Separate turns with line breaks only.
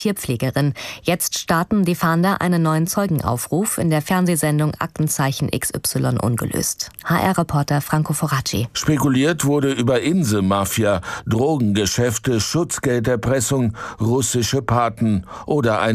Tierpflegerin. Jetzt starten die Fahnder einen neuen Zeugenaufruf in der Fernsehsendung Aktenzeichen XY ungelöst. HR-Reporter Franco Foracci.
Spekuliert wurde über Inselmafia, Drogengeschäfte, Schutzgelderpressung, russische Paten oder ein